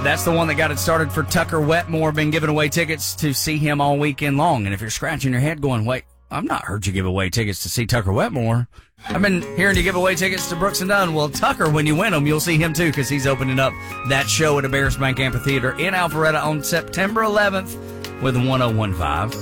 That's the one that got it started for Tucker Wetmore. Been giving away tickets to see him all weekend long. And if you're scratching your head going, wait, I've not heard you give away tickets to see Tucker Wetmore. I've been hearing you give away tickets to Brooks and Dunn. Well, Tucker, when you win them, you'll see him too, because he's opening up that show at Bears Bank Amphitheater in Alpharetta on September 11th with 1015.